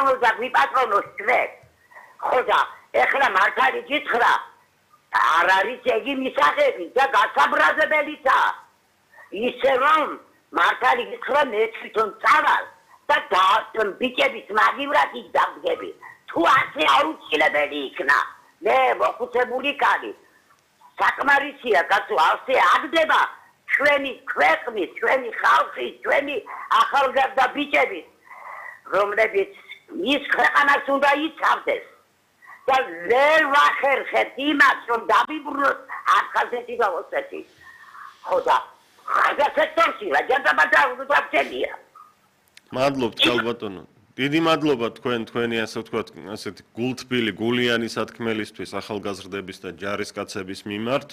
პატრონოს და გვიპატრონოს ჩვენ. ხო და ეხლა მართალი გითხრა არ არის ეგი მისაღები და გასაბრაზებელიცაა. ისე რომ მართალი გითხრა მე თვითონ წავალ და ბიჭების მაგივრად იქ დავდგები. თუ ასე აუცილებელი იქნა მე მოხუცებული კაცი საკმარისია კაცო ასე აგდება ჩვენი ქვეყნის, ჩვენი ხალხის, ჩვენი ახალგაზრდა ბიჭების, რომლებიც მის ქვეყანას უნდა იცავდეს. და ვერ ვახერხებთ იმას, რომ დავიბრუნოთ აფხაზეთი და ოსეთი. ხო და ხაზა სექტორში რა ჯანდაბადა უძაფცელია. მადლობთ ქალბატონო. დიდი მადლობა თქვენი ასე ვთქვათ, ასეთი გულთბილი, გულიანი სათქმელისთვის ახალგაზრდების და ჯარისკაცების მიმართ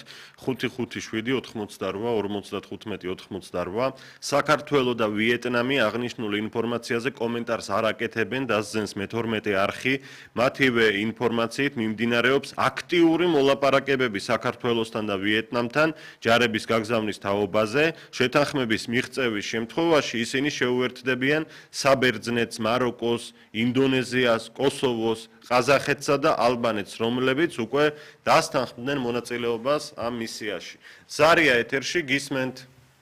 557-88-55-88. საქართველო და ვიეტნამი აღნიშნული ინფორმაციაზე კომენტარს არ აკეთებენ, დასძენს მე-12 არხი. მათივე ინფორმაციით მიმდინარეობს აქტიური მოლაპარაკებები საქართველოსთან და ვიეტნამთან ჯარების გაგზავნის თაობაზე. შეთანხმების მიღწევის შემთხვევაში ისინი შეუერთდებიან საბერძნეთს, მაროკოს, ინდონეზიას, კოსოვოს, ყაზახეთსა და ალბანეთს, რომლებიც უკვე დასთანხმდნენ მონაწილეობას ამ მისიაში. ზარია ეთერში გისმენთ.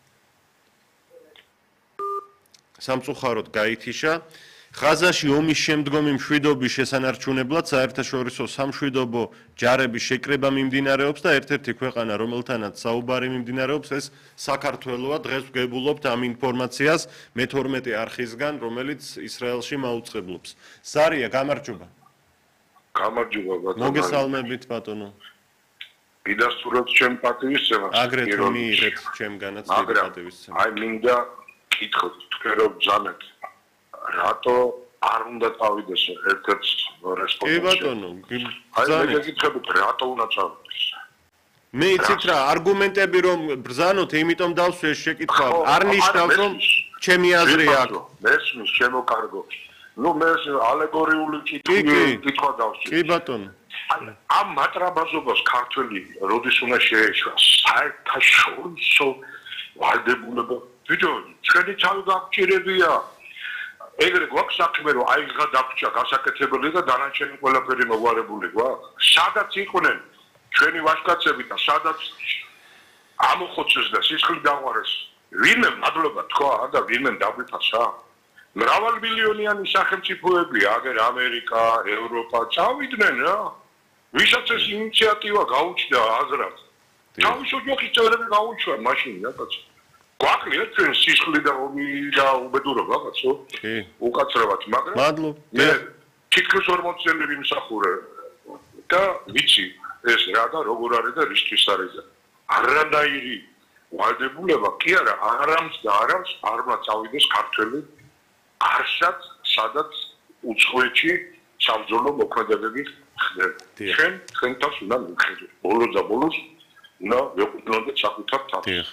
სამწუხაროდ გაითიშა. ხაზაში ომის შემდგომი მშვიდობის შესანარჩუნებლად საერთაშორისო სამშვიდობო ჯარების შეკრება მიმდინარეობს და ერთ-ერთი ქვეყანა, რომელთანაც საუბარი მიმდინარეობს, ეს საქართველოა. დღეს ვგებულობთ ამ ინფორმაციას მე-12 არხისგან, რომელიც ისრაელში მაუწყებლობს. ზარია, გამარჯობა. გამარჯობა ბატონო. მოგესალმებით ბატონო. გიდასტურებთ ჩემ პატივისცემას. აგრეთვე მიიღეთ ჩემგანაც პატივისცემა. აი მინდა კითხოთ თქვენ რომ ბრძანეთ. რატო არ უნდა წავიდეს ერთ-ერთ რესპონდენტი? კი ბატონო, აი მე გეკითხებით რატო უნდა წავიდეს? მე იცით რა, არგუმენტები რომ ბრძანოთ, იმიტომ დავსვე ეს შეკითხვა. არ ნიშნავს რომ ჩემი აზრი აქვს. მესმის შემოკარგო. ნუ მე ალეგორიული კითხვა დავსვე. კი ბატონო. ამ მატრაბაზობას ქართველი როდის უნდა შეეშვა? საერთაშორისო ვალდებულება. ბიჭო, ჩვენი თავი გაგჭირებია. ეგრე გვაქვს საქმე რომ აიღა დაგჭა გასაკეთებელი და დანარჩენი ყველაფერი მოგვარებული გვაქვს. სადაც იყვნენ ჩვენი ვაჟკაცები და სადაც ამოხოცეს და სისხლი დაღვარეს. ვინმე მადლობა თქვა და ვინმე დაგვიფასა. მრავალმილიონიანი სახელმწიფოები, აგერ ამერიკა, ევროპა წავიდნენ რა. ვისაც ეს ინიციატივა გაუჩნდა აზრად. თავის ოჯახის წევრები გაუჩვენ მაშინ რა კაცო. გვაკლია ჩვენ სისხლი და ომი და უბედურობა კაცო? კი. უკაცრავად, მაგრამ მადლობ. მე თითქოს 40 წელი ვიმსახურე და ვიცი ეს რა და როგორ არის და რისთვის არის და არანაირი ვალდებულება კი არა არამც და არამც არ უნდა წავიდეს ქართველი არშად სადაც უცხოეთში საბრძოლო მოქმედებები ხდება. ჩვენ თავს უნდა მივხედოთ. ბოლოს და ბოლოს უნდა ვეყუდნოდეთ საკუთარ თავს.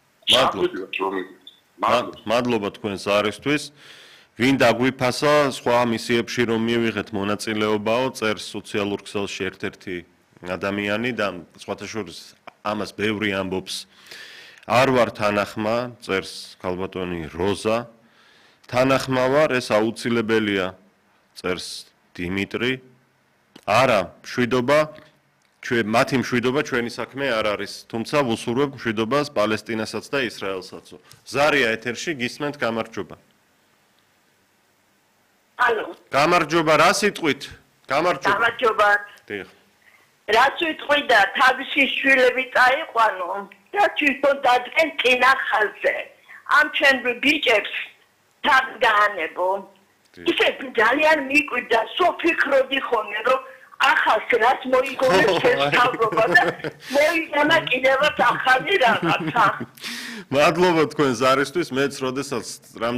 მადლობა თქვენს არისთვის. ვინ დაგვიფასა სხვა მისიებში რომ მივიღეთ მონაწილეობაო, წერს სოციალურ ქსელში ერთ-ერთი ადამიანი და სხვათა შორის ამას ბევრი ამბობს. არ ვარ თანახმა, წერს ქალბატონი როზა. თანახმა ვარ, ეს აუცილებელია, წერს დიმიტრი. არა, მშვიდობა მათი მშვიდობა ჩვენი საქმე არ არის, თუმცა ვუსურვებ მშვიდობას პალესტინასაც და ისრაელსაცო. ზარია ეთერში გისმენთ, გამარჯობა. ალო. გამარჯობა, რა სიტყვით? გამარჯობა. გამარჯობა. დიახ. რა სიტყვით და თავისი შვილები წაიყვანო და თვითონ დადგენ წინა ხაზზე. ამ ჩვენ ბიჭებს თავს გაანებო. ისე ძალიან მიკვირდა, სოფიქროდი ხოლმე რომ ახალს რას მოიგონებს ეს თავრობა და მოიგონა კიდევაც ახალი რაღაცა. მადლობა თქვენ ზარისთვის, მეც როდესაც